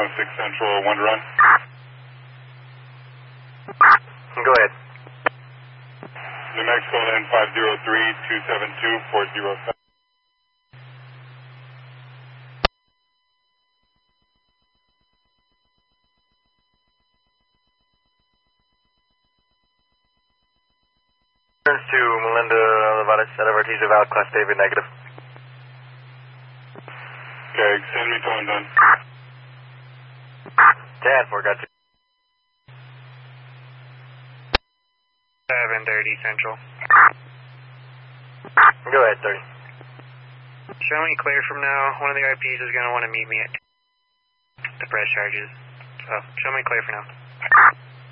216 Central, 1 to run. Go ahead. New Mexico land 503-272-407. Turns to Melinda Olivares out of Artesia Val, Class David negative. Okay, send me to undone. 10-4, got you. 730 Central. Go ahead, 30. Show me clear from now. One of the IPs is going to want to meet me at the press charges. So, show me clear for now.